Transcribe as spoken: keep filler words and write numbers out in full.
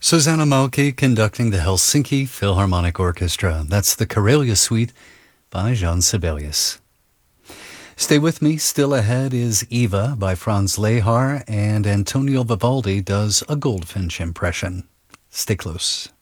Susanna Malki conducting the Helsinki Philharmonic Orchestra. That's the Karelia Suite by Jean Sibelius. Stay with me. Still ahead is Eva by Franz Lehar, and Antonio Vivaldi does a Goldfinch impression. Stay close.